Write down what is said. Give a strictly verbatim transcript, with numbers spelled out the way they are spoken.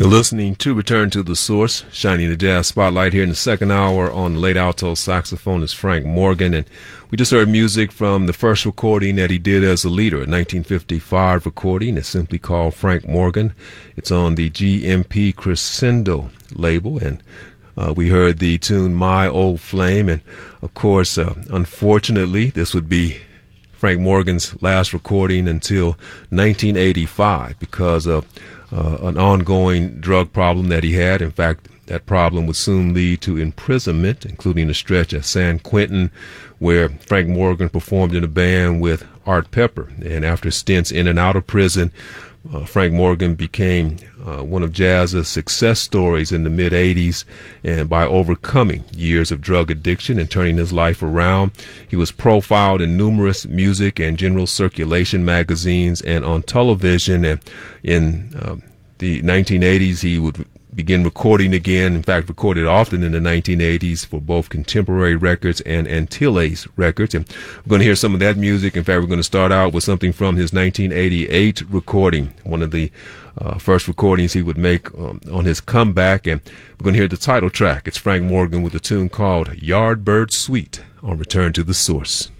You're listening to Return to the Source, shining the jazz spotlight here in the second hour. On the late alto saxophone is Frank Morgan, and we just heard music from the first recording that he did as a leader, a nineteen fifty-five recording. It's simply called Frank Morgan. It's on the G M P Crescendo label, and uh, we heard the tune My Old Flame, and of course, uh, unfortunately, this would be Frank Morgan's last recording until nineteen eighty-five because of uh, an ongoing drug problem that he had. In fact, that problem would soon lead to imprisonment, including a stretch at San Quentin where Frank Morgan performed in a band with Art Pepper. And after stints in and out of prison, Uh, Frank Morgan became uh, one of jazz's success stories in the mid-eighties, and by overcoming years of drug addiction and turning his life around, he was profiled in numerous music and general circulation magazines and on television. And in uh, the nineteen eighties, he would begin recording again. In fact, recorded often in the nineteen eighties for both Contemporary Records and Antilles Records. And we're going to hear some of that music. In fact, we're going to start out with something from his nineteen eighty-eight recording, one of the uh, first recordings he would make um, on his comeback. And we're going to hear the title track. It's Frank Morgan with a tune called Yardbird Suite on Return to the Source.